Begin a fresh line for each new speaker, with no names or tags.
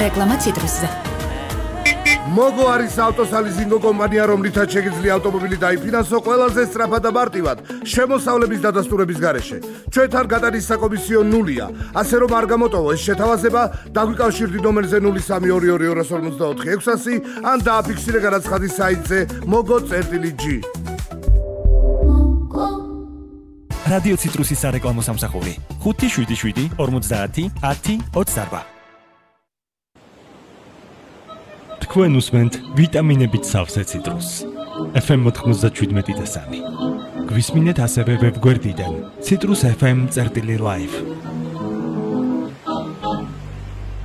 რეკლამა ციტრუსზე.
მოგო არის ავტოსალიზინგო კომპანია, რომლითაც შეგიძლია ავტომობილი დაიფინანსო ყველაზე სწრაფად და მარტივად შემოსავლების დადასტურების გარეშე. ჩვენთან გადადის საკომისიო ნულია, ასე რომ არ გამოტოვო ეს შეთავაზება, დაგვიკავშირდით ნომერზე 0322454600 ან დააფიქსირე განაცხადის საიტზე mogo.g.
რადიო ციტრუსის სარეკლამო სამსახური 577 50 10 28. თქვენ უსმენთ ვიტამინებით სავსე ციტრუსს. FM 97.3. გვისმინეთ ასევე ვებგვერდიდან citrusfm.live.